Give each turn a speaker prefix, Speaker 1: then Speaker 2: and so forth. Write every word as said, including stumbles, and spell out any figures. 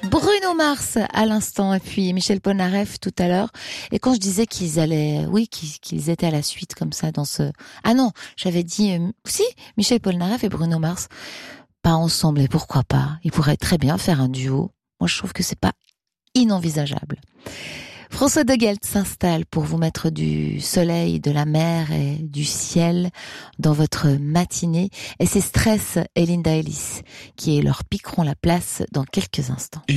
Speaker 1: Bruno Mars à l'instant et puis Michel Polnareff tout à l'heure. Et quand je disais qu'ils allaient, oui, qu'ils, qu'ils étaient à la suite comme ça dans ce... Ah non, j'avais dit, euh, si, Michel Polnareff et Bruno Mars, pas ensemble, et pourquoi pas? Ils pourraient très bien faire un duo. Moi, je trouve que c'est pas inenvisageable. François de Gelt s'installe pour vous mettre du soleil, de la mer et du ciel dans votre matinée. Et c'est Stress et Linda Ellis qui leur piqueront la place dans quelques instants.